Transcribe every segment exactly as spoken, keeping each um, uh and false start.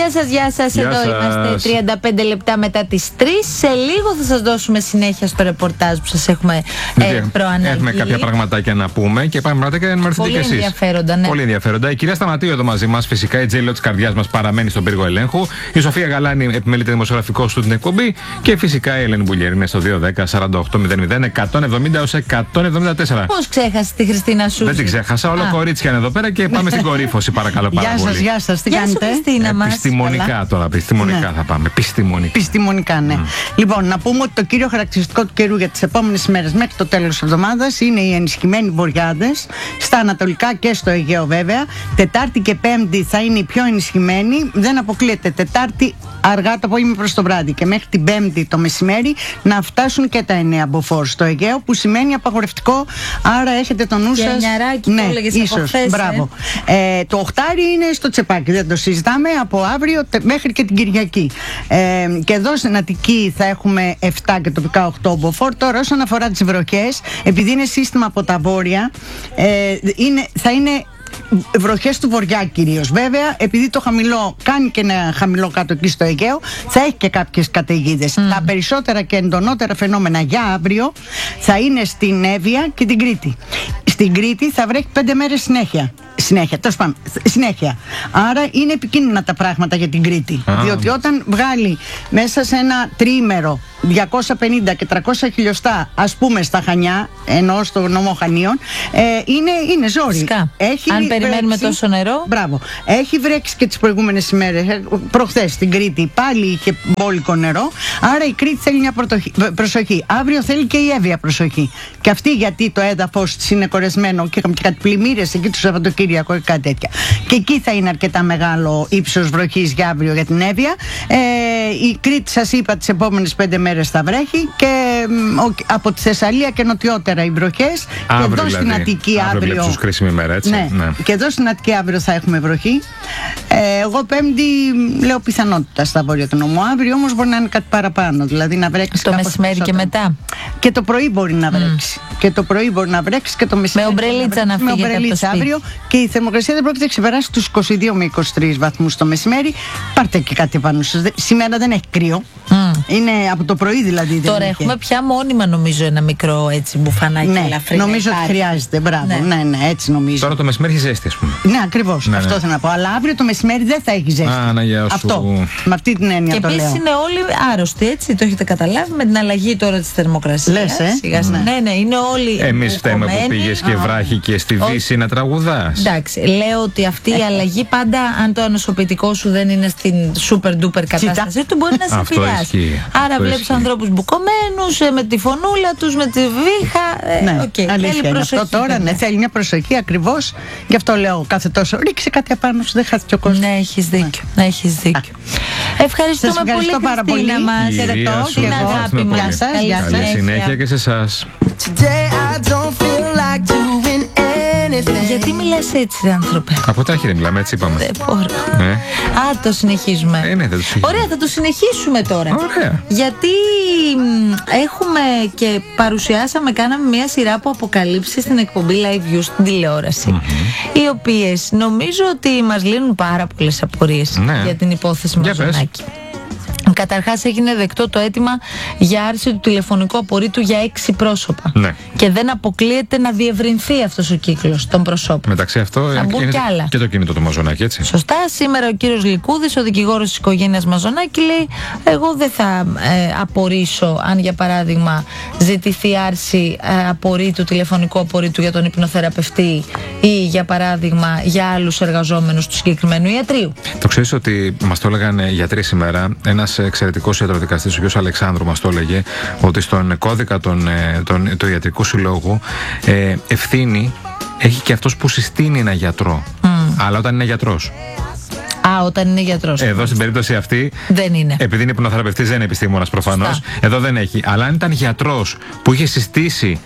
Γεια σας, γεια σας. Γεια Εδώ σας. είμαστε τριάντα πέντε λεπτά μετά τις τρεις. Σε λίγο θα σας δώσουμε συνέχεια στο ρεπορτάζ που σας έχουμε ε, προαναγγείλει. Έχουμε κάποια πραγματάκια να πούμε και πάμε πρώτα και να ενημερωθείτε κι εσείς. Πολύ ενδιαφέροντα, ναι. Πολύ ενδιαφέροντα. Η κυρία Σταματίου εδώ μαζί μας, φυσικά η Τζέλιο της καρδιάς μας παραμένει στον πύργο ελέγχου. Η Σοφία Γαλάνη επιμελείται δημοσιογραφικός του την εκπομπή. Και φυσικά η Ελένη Μπουλιέρη είναι στο δύο δέκα σαράντα οκτώ μηδέν μηδέν εκατόν εβδομήντα έως εκατόν εβδομήντα τέσσερα. Πώς ξέχασες τη Χριστίνα σου? Δεν την ξέχασα. Όλο κορίτσια είναι εδώ πέρα και πάμε στην κορύφωση, παρακαλώ πάρα πολύ. Γεια σας, γεια σας. Τι Γεια σου, κάνετε? Χριστίνα μας. Επιστημονικά τώρα, επιστημονικά Ναι. θα πάμε. Επιστημονικά. Επιστημονικά, ναι. Mm. Λοιπόν, να πούμε ότι το κύριο χαρακτηριστικό του καιρού για τις επόμενες ημέρες μέχρι το τέλος της εβδομάδας είναι οι ενισχυμένοι βοριάδες στα ανατολικά και στο Αιγαίο, βέβαια. Τετάρτη και Πέμπτη θα είναι οι πιο ενισχυμένοι. Δεν αποκλείεται Τετάρτη αργά το απόγευμα προς το βράδυ και μέχρι την Πέμπτη το μεσημέρι να φτάσουν και τα εννέα μποφόρ στο Αιγαίο, που σημαίνει απαγορευτικό. Άρα έχετε το νου σας. Και εννιαράκι, ναι, το έλεγες ίσως. από χθες, Μπράβο. Ε. Ε, το οχτάρι είναι στο τσεπάκι, δεν το συζητάμε, από αύριο τε, μέχρι και την Κυριακή. Ε, και εδώ στην Αττική θα έχουμε επτά και τοπικά οκτώ μποφόρ. Τώρα, όσον αφορά τις βροχές, επειδή είναι σύστημα από τα βόρεια, ε, είναι, θα είναι βροχές του βορειά κυρίως. Βέβαια, επειδή το χαμηλό κάνει και ένα χαμηλό κάτω εκεί στο Αιγαίο, θα έχει και κάποιες καταιγίδες. Mm. Τα περισσότερα και εντονότερα φαινόμενα για αύριο θα είναι στην Εύβοια και την Κρήτη. Στην Κρήτη θα βρέχει πέντε μέρες συνέχεια. Συνέχεια, τέλος πάντων, συνέχεια. Άρα είναι επικίνδυνα τα πράγματα για την Κρήτη. Ah. Διότι όταν βγάλει μέσα σε ένα τριήμερο διακόσια πενήντα και τριακόσια χιλιοστά, ας πούμε, στα Χανιά, ενώ στο νομό Χανίων, ε, είναι, είναι ζόρι. Έχει Αν περιμένουμε βρέξει, τόσο νερό. Μπράβο. Έχει βρέξει και τις προηγούμενες ημέρες. Προχθές στην Κρήτη πάλι είχε μπόλικο νερό. Άρα η Κρήτη θέλει μια πρωτοχή, προσοχή. Αύριο θέλει και η Εύβοια προσοχή. Και αυτή γιατί το έδαφος της είναι κορεσμένο και είχαμε και κάτι πλημμύρες εκεί το Σαββατοκύριακο ή κάτι τέτοια. Και εκεί θα είναι αρκετά μεγάλο ύψος βροχής για αύριο για την Εύβοια. Ε, η Κρήτη, σας είπα, τις επόμενες πέντε μέρες θα βρέχει και ο, από τη Θεσσαλία και νοτιότερα οι βροχές. Αύριο, και εδώ δηλαδή, στην Αττική αύριο. Αύριο κρίσιμη μέρα, έτσι. Ναι. Ναι. Και εδώ στην Αττική αύριο θα έχουμε βροχή. Ε, εγώ Πέμπτη λέω πιθανότητα στα βόρεια του νομού. Αύριο όμως μπορεί να είναι κάτι παραπάνω. Δηλαδή να βρέξει το μεσημέρι και μετά. Και το πρωί μπορεί να βρέξει. Mm. Και το πρωί μπορεί να βρέξει και το μεσημέρι. Με ομπρελίτσα να φύγετε. Με ομπρελίτσα αύριο. Και η θερμοκρασία δεν πρόκειται να ξεπεράσει τους είκοσι δύο με είκοσι τρεις βαθμούς το μεσημέρι. Πάρτε και κάτι πάνω σας. Σήμερα δεν έχει κρύο. Mm. Είναι από το πρωί δηλαδή. Τώρα δεν έχουμε πια μόνιμα νομίζω ένα μικρό έτσι μπουφανάκι, ναι, ελαφρύ. Νομίζω ότι χρειάζεται. Μπράβο. Ναι. ναι, ναι, έτσι νομίζω. Τώρα το μεσημέρι έχει ζέστη, ας πούμε. Ναι, ακριβώς. Ναι, αυτό ναι. θέλω να πω. Αλλά αύριο το μεσημέρι δεν θα έχει ζέστη. Α, να, γεια σου. Αυτό. Με αυτή την έννοια και το λέω. Και επίσης είναι όλοι άρρωστοι, έτσι. Το έχετε καταλάβει με την αλλαγή τώρα της θερμοκρασίας. Λες, ε? Σιγά, ναι. ναι, ναι, είναι όλοι. Εμείς φταίμε που πήγες και βράχει και στη Δύση να τραγουδάς. Εντάξει, λέω ότι αυτή η αλλαγή πάντα, αν το ανοσοποιητικό σου δεν είναι στην super duper κατάσταση του, μπορεί να σε επηρεάσει. Άρα βλέπεις ανθρώπους μπουκωμένους, με τη φωνούλα τους, με τη βήχα. Ναι, okay, αλήθεια είναι αυτό τώρα. Ναι, θέλει μια προσοχή ακριβώς. Γι' αυτό λέω κάθε τόσο. Ρίξε κάτι απάνω σου, δεν χάθηκε ο κόσμος. Ναι, έχεις δίκιο. Ναι. Έχεις δίκιο. Ευχαριστούμε σας ευχαριστώ πολύ, πάρα πολύ. Μας. Χαιρετώ και την αγάπη μας. Γεια σας. Γεια σας. Καλή συνέχεια και σε εσάς. Γιατί μιλάς έτσι, ρε άνθρωπε? Από τα χέρια μιλάμε, έτσι είπαμε. Δεν μπορώ. Ναι. Α, το συνεχίζουμε. Ε, ναι, θα το συνεχίσουμε. Ωραία, θα το συνεχίσουμε τώρα. Ωραία. Γιατί μ, έχουμε και παρουσιάσαμε, κάναμε μια σειρά από αποκαλύψεις στην εκπομπή Live View στην τηλεόραση. Mm-hmm. Οι οποίες νομίζω ότι μας λύνουν πάρα πολλές απορίες, ναι, για την υπόθεση Μαζονάκη. Καταρχάς έγινε δεκτό το αίτημα για άρση του τηλεφωνικού απορρίτου για έξι πρόσωπα. Ναι. Και δεν αποκλείεται να διευρυνθεί αυτός ο κύκλος των προσώπων. Μεταξύ αυτό είναι και, και το κινητό του Μαζονάκη, έτσι. Σωστά. Σήμερα ο κύριος Λικούδης, ο δικηγόρος της οικογένειας Μαζονάκη, λέει: εγώ δεν θα ε, απορρίσω αν για παράδειγμα ζητηθεί άρση ε, απορρίτου, τηλεφωνικού απορρίτου για τον υπνοθεραπευτή ή για παράδειγμα για άλλους εργαζόμενους του συγκεκριμένου ιατρείου. Το ξέρεις ότι μας το έλεγαν γιατροί σήμερα. Ένας εξαιρετικός ιατροδικαστής, ο κ. Αλεξάνδρου, μας το έλεγε ότι στον κώδικα των, των, του ιατρικού συλλόγου ε, ευθύνη έχει και αυτός που συστήνει ένα γιατρό. Mm. Αλλά όταν είναι γιατρός. Α, όταν είναι γιατρός. Εδώ στην περίπτωση αυτή δεν είναι. Επειδή είναι υπνοθεραπευτής, δεν είναι επιστήμονας προφανώς. Εδώ δεν έχει. Αλλά αν ήταν γιατρός που είχε συστήσει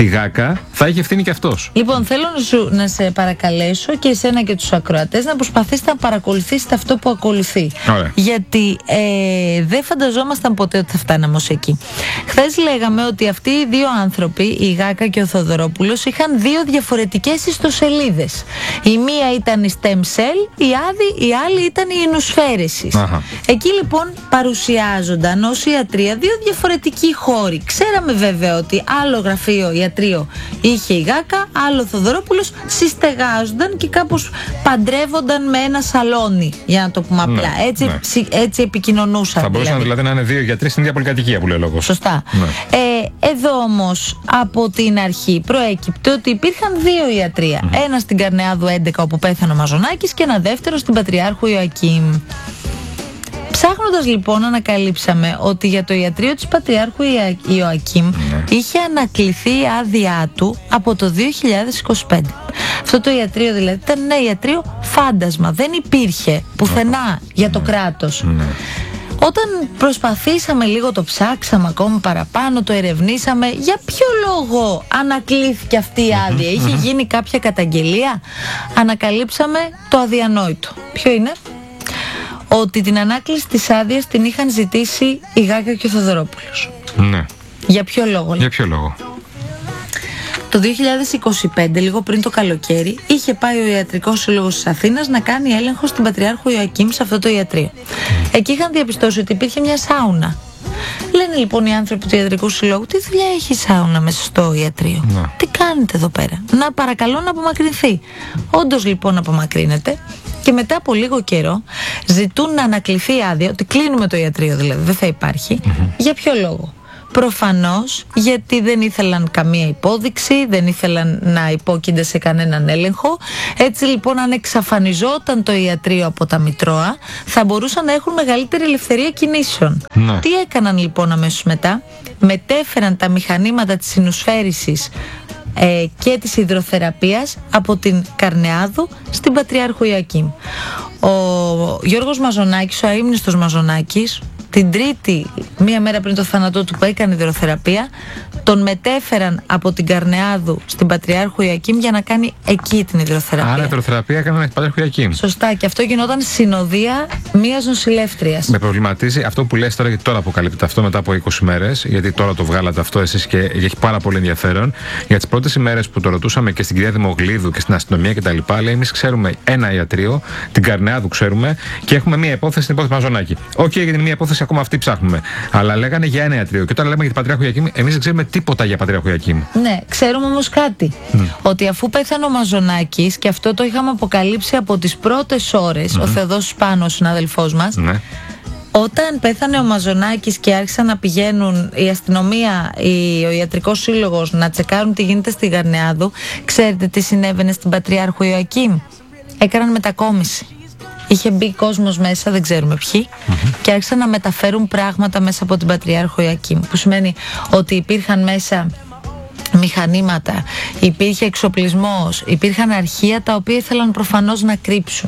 τη γάκα, θα έχει ευθύνη και αυτός. Λοιπόν, θέλω να, σου, να σε παρακαλέσω και εσένα και τους ακροατές να προσπαθήσετε να παρακολουθήσετε αυτό που ακολουθεί. Ωραία. Γιατί ε, δεν φανταζόμασταν ποτέ ότι θα φτάναμε ως εκεί. Χθες λέγαμε ότι αυτοί οι δύο άνθρωποι, η Γάκα και ο Θοδωρόπουλος, είχαν δύο διαφορετικές ιστοσελίδες. Η μία ήταν η Stem Cell, η, άδη, η άλλη ήταν η Ινουσφαίρεσης. Εκεί λοιπόν παρουσιάζονταν ως ιατρία δύο διαφορετικοί χώροι. Ξέραμε βέβαια ότι άλλο γραφείο ιατρείο είχε η Γάκα, άλλο ο Θοδωρόπουλος, συστεγάζονταν και κάπως παντρεύονταν με ένα σαλόνι, για να το πούμε απλά. Ναι, έτσι, ναι. έτσι επικοινωνούσαν. Θα μπορούσαν δηλαδή. δηλαδή να είναι δύο γιατροί στην ίδια πολυκατοικία που λέει ο λόγος. Σωστά. Ναι. Ε, εδώ όμως από την αρχή προέκυπτε ότι υπήρχαν δύο ιατρεία. Mm. Ένα στην Καρνεάδου έντεκα όπου πέθανε ο Μαζονάκης και ένα δεύτερο στην Πατριάρχου Ιωακήμ. Ψάχνοντας λοιπόν ανακαλύψαμε ότι για το ιατρείο της Πατριάρχου Ιωακήμ mm. είχε ανακληθεί η άδειά του από το δύο χιλιάδες είκοσι πέντε. Αυτό το ιατρείο δηλαδή ήταν ένα ιατρείο φάντασμα, δεν υπήρχε πουθενά mm. για το mm. κράτος. Mm. Όταν προσπαθήσαμε λίγο, το ψάξαμε ακόμα παραπάνω, το ερευνήσαμε, για ποιο λόγο ανακλήθηκε αυτή η άδεια, είχε γίνει κάποια καταγγελία? Ανακαλύψαμε το αδιανόητο. Ποιο είναι? Ότι την ανάκληση της άδειας την είχαν ζητήσει η Γάκα και ο Θοδωρόπουλος. Ναι. Για ποιο λόγο? Για ποιο λόγο? Το δύο χιλιάδες είκοσι πέντε, λίγο πριν το καλοκαίρι, είχε πάει ο Ιατρικός Σύλλογος της Αθήνας να κάνει έλεγχο στην Πατριάρχου Ιωακήμ σε αυτό το ιατρείο. Mm. Εκεί είχαν διαπιστώσει ότι υπήρχε μια σάουνα. Λένε λοιπόν οι άνθρωποι του Ιατρικού Συλλόγου, τι δουλειά έχει σάουνα μέσα στο ιατρείο? Mm. Τι κάνετε εδώ πέρα? Να παρακαλώ να απομακρυνθεί. Όντως λοιπόν απομακρύνεται. Και μετά από λίγο καιρό ζητούν να ανακληθεί άδεια, ότι κλείνουμε το ιατρείο δηλαδή, δεν θα υπάρχει. Mm-hmm. Για ποιο λόγο? Προφανώς γιατί δεν ήθελαν καμία υπόδειξη, δεν ήθελαν να υπόκεινται σε κανέναν έλεγχο. Έτσι λοιπόν, αν εξαφανιζόταν το ιατρείο από τα Μητρώα, θα μπορούσαν να έχουν μεγαλύτερη ελευθερία κινήσεων. Ναι. Τι έκαναν λοιπόν αμέσως μετά? Μετέφεραν τα μηχανήματα της συνουσφαίρησης ε, και της υδροθεραπείας από την Καρνεάδου στην Πατριάρχου Ιωακήμ. Ο Γιώργος Μαζονάκης, ο αείμνηστος Μαζονάκης, την Τρίτη, μία μέρα πριν το θάνατό του που έκανε υδροθεραπεία, τον μετέφεραν από την Καρνεάδου στην Πατριάρχου Ιωακήμ για να κάνει εκεί την υδροθεραπεία. Άρα η υδροθεραπεία έκανε στην Πατριάρχου Ιωακήμ. Σωστά, και αυτό γινόταν συνοδεία μίας νοσηλεύτριας. Με προβληματίζει αυτό που λες τώρα, γιατί τώρα αποκαλύπτεται αυτό μετά από είκοσι μέρες, γιατί τώρα το βγάλατε αυτό εσείς και έχει πάρα πολύ ενδιαφέρον. Για τις πρώτες ημέρες που το ρωτούσαμε και στην κυρία Δημογλίδου και στην αστυνομία κτλ., λέει: εμείς ξέρουμε ένα ιατρείο, την Καρνεάδου ξέρουμε και έχουμε μία υπόθεση, την υπόθεση Μαζονάκη. Οκ, okay, για την μία υπόθεση ακόμα αυτή ψάχνουμε. Αλλά λέγανε για ένα ιατρείο. Και όταν λέμε για την Πατριάρχου Ιωακήμ, εμείς δεν ξέρουμε τίποτα για Πατριάρχου Ιωακήμ. Ναι, ξέρουμε όμως κάτι. Mm. Ότι αφού πέθανε ο Μαζονάκης, και αυτό το είχαμε αποκαλύψει από τις πρώτες ώρες, mm-hmm. ο Θεοδός Πάνος, ο συναδελφός μας, mm. όταν πέθανε ο Μαζονάκης και άρχισαν να πηγαίνουν η αστυνομία, η, ο Ιατρικός Σύλλογος να τσεκάρουν τι γίνεται στη Καρνεάδου, ξέρετε τι συνέβαινε στην Πατριάρχου Ιωακήμ? Έκαναν μετακόμιση. Είχε μπει κόσμος μέσα, δεν ξέρουμε ποιοι, mm-hmm. και άρχισαν να μεταφέρουν πράγματα μέσα από την Πατριάρχο Ιωακήμ. Που σημαίνει ότι υπήρχαν μέσα μηχανήματα, υπήρχε εξοπλισμός, υπήρχαν αρχεία τα οποία ήθελαν προφανώς να κρύψουν.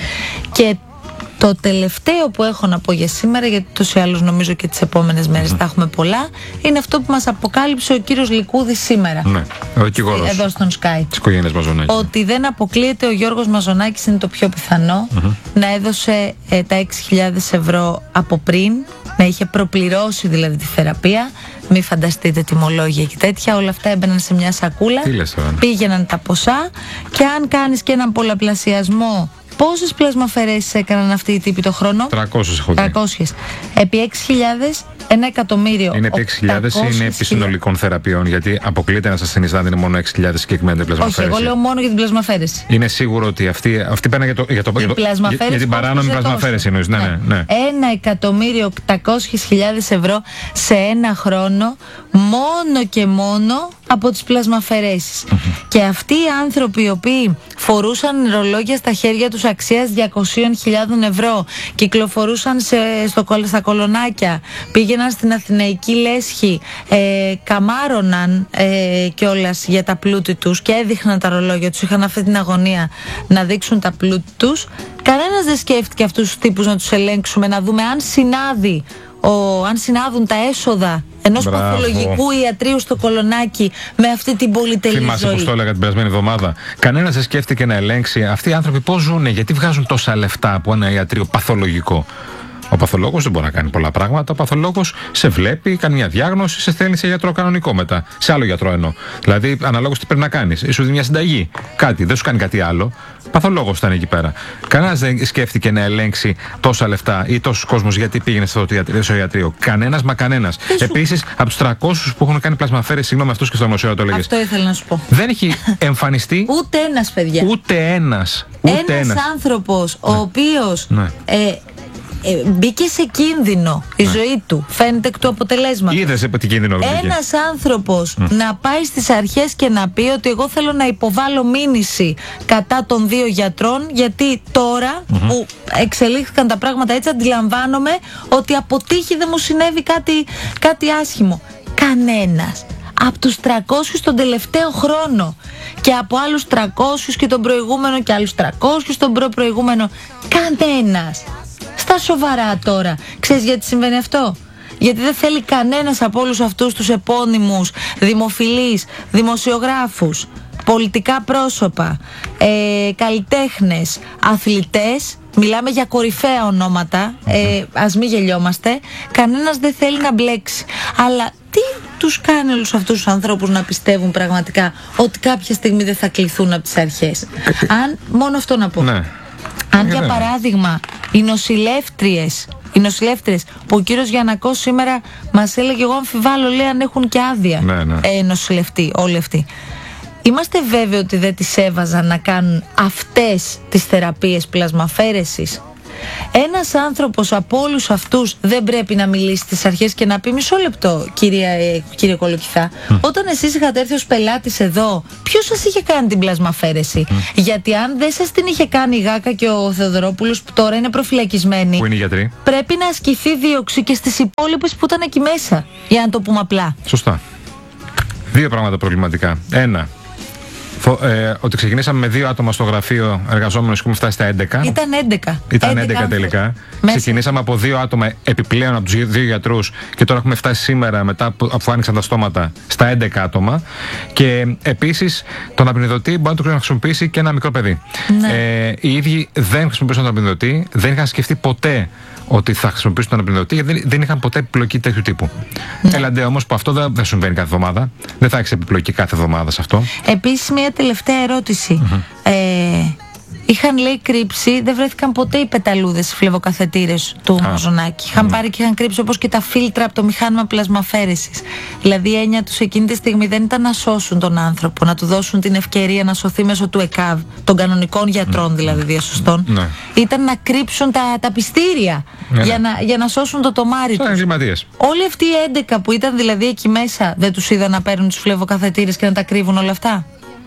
Και το τελευταίο που έχω να πω για σήμερα, γιατί τους ή άλλους νομίζω και τις επόμενες μέρες mm-hmm. θα έχουμε πολλά, είναι αυτό που μας αποκάλυψε ο κύριος Λικούδης σήμερα. Ναι, ο δικηγόρος εδώ στον Sky. Της οικογένειας Μαζονάκη. Ότι δεν αποκλείεται ο Γιώργος Μαζονάκης, είναι το πιο πιθανό, mm-hmm. να έδωσε ε, τα έξι χιλιάδες ευρώ από πριν, να είχε προπληρώσει δηλαδή τη θεραπεία. Μην φανταστείτε τιμολόγια και τέτοια, όλα αυτά έμπαιναν σε μια σακούλα, πήγαιναν τα ποσά, και αν κάνεις και έναν πολλαπλασιασμό, πόσες πλασμαφαιρέσεις έκαναν αυτοί οι τύποι το χρόνο? τριακόσιες έχω δει. τριακόσιες. Επί έξι χιλιάδες, ένα εκατομμύριο. Είναι επί έξι χιλιάδες ή είναι επί συνολικών θεραπείων? Γιατί αποκλείται ένας ασθενής να είναι μόνο έξι χιλιάδες συγκεκριμένα πλασμαφέρεση. Όχι, εγώ λέω μόνο για την πλασμαφέρεση. Είναι σίγουρο ότι αυτή, αυτή πάνε για, το, για, το, για, το, για, για την παράνομη πλασμαφέρεση εννοείς? Ναι, ναι, ναι. Ένα εκατομμύριο οκτακόσιες χιλιάδες ευρώ σε ένα χρόνο, μόνο και μόνο από τις πλασμαφαιρέσεις. Mm-hmm. Και αυτοί οι άνθρωποι οι οποίοι φορούσαν ρολόγια στα χέρια τους αξίας διακόσιες χιλιάδες ευρώ, κυκλοφορούσαν σε, στο, στα κολονάκια, πήγαιναν στην Αθηναϊκή Λέσχη, ε, καμάρωναν ε, κιόλας για τα πλούτη τους και έδειχναν τα ρολόγια τους, είχαν αυτή την αγωνία να δείξουν τα πλούτη τους. Κανένας δεν σκέφτηκε αυτούς τους τύπους να τους ελέγξουμε, να δούμε αν συνάδει ο, αν συνάδουν τα έσοδα ενός Μπράβο. παθολογικού ιατρείου στο Κολονάκι με αυτή την πολυτελή ζωή. Θυμάσαι πώς το έλεγα την περασμένη εβδομάδα. Κανένας δεν σκέφτηκε να ελέγξει αυτοί οι άνθρωποι πώς ζουν, γιατί βγάζουν τόσα λεφτά από ένα ιατρείο παθολογικό. Ο παθολόγος δεν μπορεί να κάνει πολλά πράγματα. Ο παθολόγος σε βλέπει, κάνει μια διάγνωση, σε στέλνει σε γιατρό κανονικό μετά. Σε άλλο γιατρό εννοώ. Δηλαδή, αναλόγως τι πρέπει να κάνεις. Σου δίνει μια συνταγή. Κάτι, δεν σου κάνει κάτι άλλο. Παθολόγος ήταν εκεί πέρα. Κανένας δεν σκέφτηκε να ελέγξει τόσα λεφτά ή τόσους κόσμους γιατί πήγαινε στο ιατρείο. Κανένας μα κανένας. Επίσης, από τους τριακόσιους που έχουν κάνει πλασμαφέρες, συγγνώμη, αυτούς και στο δημοσιογράφο το έλεγες. Αυτό ήθελα να σου πω. Δεν έχει εμφανιστεί ούτε ένας, παιδιά. Ούτε ένας. Ούτε ένας ένας άνθρωπος ναι. ο οποίος. Ναι. Ε, Ε, μπήκε σε κίνδυνο η ναι. ζωή του. Φαίνεται εκ του αποτελέσματος. Είδες τι κίνδυνο μπήκε. Ένας άνθρωπος mm. να πάει στις αρχές και να πει ότι εγώ θέλω να υποβάλω μήνυση κατά των δύο γιατρών, γιατί τώρα mm-hmm. που εξελίχθηκαν τα πράγματα έτσι, αντιλαμβάνομαι ότι από τύχη δεν μου συνέβη κάτι, κάτι άσχημο. Κανένας από τους τριακόσιους τον τελευταίο χρόνο και από άλλους τριακόσιους και τον προηγούμενο και άλλους τριακόσιους τον προ-προηγούμενο, κανένας. Στα σοβαρά τώρα. Ξέρεις γιατί συμβαίνει αυτό? Γιατί δεν θέλει κανένας από όλους αυτούς τους επώνυμους δημοφιλείς, δημοσιογράφους, πολιτικά πρόσωπα, ε, καλλιτέχνες, αθλητές, μιλάμε για κορυφαία ονόματα, ε, ας μην γελιόμαστε, κανένας δεν θέλει να μπλέξει. Αλλά τι τους κάνει όλους αυτούς τους ανθρώπους να πιστεύουν πραγματικά ότι κάποια στιγμή δεν θα κληθούν από τις αρχές? Αν, μόνο αυτό να πω. Ναι. Αν για παράδειγμα οι νοσηλεύτριες, οι νοσηλεύτριες που ο κύριος Γιαννακός σήμερα μας έλεγε, εγώ αμφιβάλλω, λέει, αν έχουν και άδεια ναι, ναι. Ε, νοσηλευτή, όλοι αυτοί. Είμαστε βέβαιοι ότι δεν τις έβαζαν να κάνουν αυτές τις θεραπείες πλασμαφέρεσης? Ένας άνθρωπος από όλους αυτούς δεν πρέπει να μιλήσει στις αρχές και να πει, μισό λεπτό κύριε, κύριε Κολοκυθά, mm. όταν εσείς είχατε έρθει ως πελάτης εδώ, ποιος σας είχε κάνει την πλασμαφέρεση? Mm. Γιατί αν δεν σας την είχε κάνει η Γάκα και ο Θεοδωρόπουλος που τώρα είναι προφυλακισμένοι, που είναι οι γιατροί, πρέπει να ασκηθεί δίωξη και στις υπόλοιπες που ήταν εκεί μέσα, για να το πούμε απλά. Σωστά. Δύο πράγματα προβληματικά. Ένα, Ε, ότι ξεκινήσαμε με δύο άτομα στο γραφείο εργαζόμενους και έχουμε φτάσει στα έντεκα. Ήταν έντεκα. Ήταν έντεκα, έντεκα τελικά. Μέσα. Ξεκινήσαμε από δύο άτομα επιπλέον από τους δύο γιατρούς και τώρα έχουμε φτάσει σήμερα, μετά αφού άνοιξαν τα στόματα, στα έντεκα άτομα. Και επίσης τον απεινιδωτή μπορεί να το χρησιμοποιήσει και ένα μικρό παιδί. Ναι. Ε, οι ίδιοι δεν χρησιμοποιούσαν τον απεινιδωτή, δεν είχαν σκεφτεί ποτέ ότι θα χρησιμοποιήσουν τον απεινιδωτή, γιατί δεν, δεν είχαν ποτέ επιπλοκή τέτοιου τύπου. Ναι. Έλαντε όμως που αυτό δεν, δεν συμβαίνει κάθε εβδομάδα. Δεν θα έχει επιπλοκή κάθε εβδομάδα σε αυτό. Επίσης, μια τελευταία ερώτηση. Mm-hmm. Ε, είχαν, λέει, κρύψει, δεν βρέθηκαν ποτέ οι πεταλούδες, οι φλεβοκαθετήρες του ah. Μαζονάκη. Είχαν mm. πάρει και είχαν κρύψει, όπως και τα φίλτρα από το μηχάνημα πλασμαφέρεσης. Δηλαδή, η έννοια τους εκείνη τη στιγμή δεν ήταν να σώσουν τον άνθρωπο, να του δώσουν την ευκαιρία να σωθεί μέσω του ΕΚΑΒ, των κανονικών γιατρών mm. δηλαδή διασωστών. Mm. Ήταν να κρύψουν τα, τα πιστήρια mm. για, να, για να σώσουν το τομάρι τους. Όλοι αυτοί οι έντεκα που ήταν δηλαδή εκεί μέσα, δεν τους είδαν να παίρνουν τους φλεβοκαθετήρες και να τα κρύβουν όλα αυτά?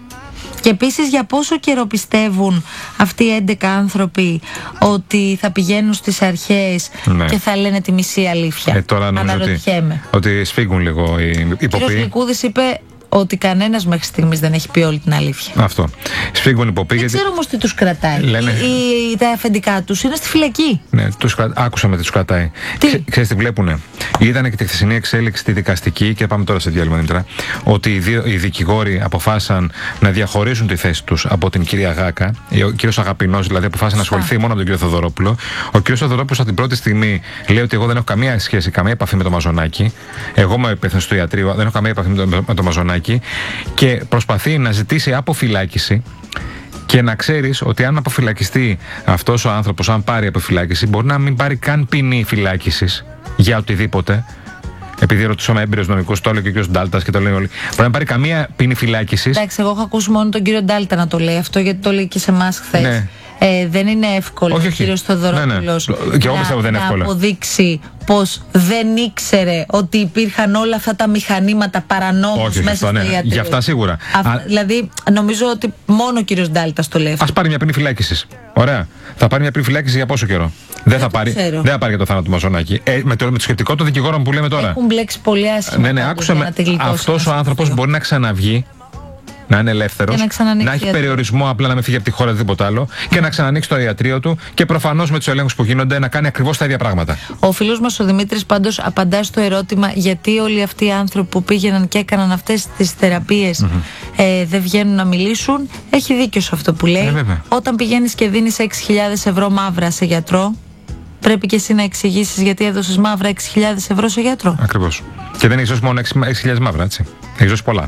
Και επίσης, για πόσο καιρό πιστεύουν αυτοί οι έντεκα άνθρωποι ότι θα πηγαίνουν στις αρχές ναι. και θα λένε τη μισή αλήθεια? Ε, τώρα νομίζω ότι, ότι σφίγγουν λίγο οι υποποί. Ο κύριος Λυκούδης είπε ότι κανένας μέχρι στιγμής δεν έχει πει όλη την αλήθεια. Αυτό. Σφίγγουν υποποί. Δεν ξέρω όμως τι τους κρατάει. Λένε... Οι, οι, τα αφεντικά τους είναι στη φυλακή. Ναι, τους, άκουσαμε τι τους κρατάει. Τι? Ξέρεις τι βλέπουνε? Είδανε και τη χθεσινή εξέλιξη τη δικαστική, και πάμε τώρα σε διάλειμμα, Δημητρά, ότι οι, δύο, οι δικηγόροι αποφάσισαν να διαχωρίσουν τη θέση τους από την κυρία Γάκα. Ο κύριος Αγαπηνός δηλαδή αποφάσισε να ασχοληθεί μόνο με τον κύριο Θεοδωρόπουλο. Ο κύριος Θεοδωρόπουλος από την πρώτη στιγμή λέει ότι εγώ δεν έχω καμία σχέση, καμία επαφή με το Μαζονάκη. Εγώ είμαι υπεύθυνος του ιατρείου, δεν έχω καμία επαφή με το, με το Μαζονάκη, και προσπαθεί να ζητήσει αποφυλάκηση. Και να ξέρεις ότι αν αποφυλακιστεί αυτός ο άνθρωπος, αν πάρει αποφυλάκηση, μπορεί να μην πάρει καν ποινή φυλάκισης για οτιδήποτε. Επειδή ρωτήσαμε έμπειρος νομικούς, το έλεγε και ο κ. Ντάλτας και το λένε όλοι. Μπορεί να πάρει καμία ποινή φυλάκισης. Εντάξει, εγώ έχω ακούσει μόνο τον κύριο Ντάλτα να το λέει αυτό, γιατί το λέει και σε εμάς χθες. Ναι. Ε, δεν είναι εύκολο όχι, ο κύριος Θεοδωρόπουλος ναι, ναι. να, να αποδείξει πως δεν ήξερε ότι υπήρχαν όλα αυτά τα μηχανήματα παρανόμως όχι, μέσα αυτό, στο ναι. ιατρείο. Για αυτά σίγουρα. Α, Α, δηλαδή, νομίζω ότι μόνο ο κύριος Ντάλτας το λέει αυτό. Ας πάρει μια ποινή φυλάκισης. Ωραία. Θα πάρει μια ποινή φυλάκιση για πόσο καιρό? Δεν, δεν θα πάρει. Δεν θα πάρει για το θάνατο του Μαζονάκη. Ε, με, το, με το σκεπτικό των δικηγόρων που λέμε τώρα. Έχουν μπλέξει πολύ άσχημα. Ναι, ναι, άκουσα με. Αυτός ο άνθρωπος μπορεί να ξαναβγεί. να είναι ελεύθερος, να, να έχει περιορισμό, απλά να μην φύγει από τη χώρα, τίποτα άλλο, και να ξανανοίξει το ιατρείο του και προφανώς με τους ελέγχους που γίνονται να κάνει ακριβώς τα ίδια πράγματα. Ο φίλος μας ο Δημήτρης πάντως απαντά στο ερώτημα γιατί όλοι αυτοί οι άνθρωποι που πήγαιναν και έκαναν αυτές τις θεραπείες mm-hmm. ε, δεν βγαίνουν να μιλήσουν. Έχει δίκιο σε αυτό που λέει. Ε, Όταν πηγαίνεις και δίνεις έξι χιλιάδες ευρώ μαύρα σε γιατρό, πρέπει και εσύ να εξηγήσεις γιατί έδωσες μαύρα έξι χιλιάδες ευρώ σε γιατρό. Ακριβώς. Και δεν έχεις δώσει μόνο έξι χιλιάδες μαύρα, έτσι. Έχεις δώσει πολλά.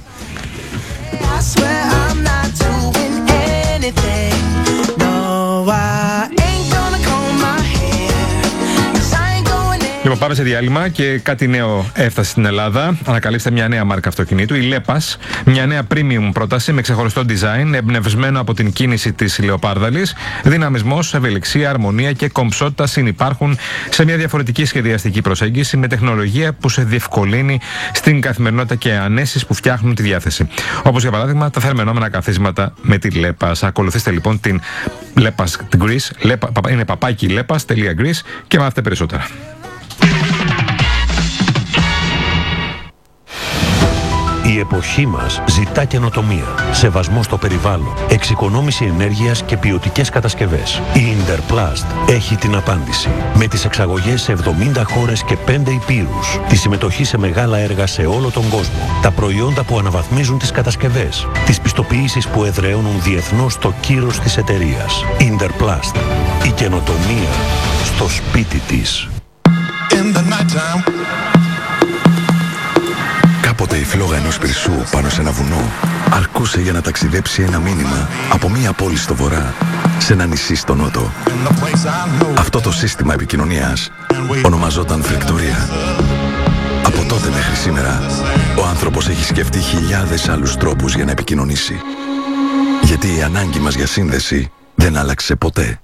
Λοιπόν, πάμε σε διάλειμμα και κάτι νέο έφτασε στην Ελλάδα. Ανακαλύψτε μια νέα μάρκα αυτοκινήτου, η Λέπας. Μια νέα premium πρόταση με ξεχωριστό design, εμπνευσμένο από την κίνηση της Λεοπάρδαλης. Δυναμισμός, ευελιξία, αρμονία και κομψότητα συνυπάρχουν σε μια διαφορετική σχεδιαστική προσέγγιση με τεχνολογία που σε διευκολύνει στην καθημερινότητα και ανέσεις που φτιάχνουν τη διάθεση. Όπως για παράδειγμα τα θερμαινόμενα καθίσματα με τη Λέπας. Ακολουθήστε λοιπόν την Λέπας Greece, είναι παπάκι λέπας.greece και μάθετε περισσότερα. Η εποχή μας ζητά καινοτομία, σεβασμό στο περιβάλλον, εξοικονόμηση ενέργειας και ποιοτικές κατασκευές. Η Interplast έχει την απάντηση. Με τις εξαγωγές σε εβδομήντα χώρες και πέντε υπήρους, τη συμμετοχή σε μεγάλα έργα σε όλο τον κόσμο, τα προϊόντα που αναβαθμίζουν τις κατασκευές, τις πιστοποιήσεις που εδραιώνουν διεθνώς το κύρος της εταιρείας. Interplast. Η καινοτομία στο σπίτι της. Κάποτε η φλόγα ενός πυρσού πάνω σε ένα βουνό αρκούσε για να ταξιδέψει ένα μήνυμα από μία πόλη στο βορρά σε ένα νησί στο νότο. Αυτό το σύστημα επικοινωνίας ονομαζόταν φρεκτορία. Από τότε μέχρι σήμερα ο άνθρωπος έχει σκεφτεί χιλιάδες άλλους τρόπους για να επικοινωνήσει. Γιατί η ανάγκη μας για σύνδεση δεν άλλαξε ποτέ.